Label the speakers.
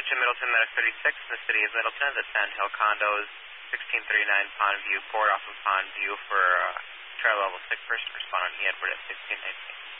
Speaker 1: Attention Middleton Medic 36 in the city of Middleton. The Sand Hill Condos, 1639 Pond View, board off of Pond View for trail level 6 person. Respond on E. Edward at 1619.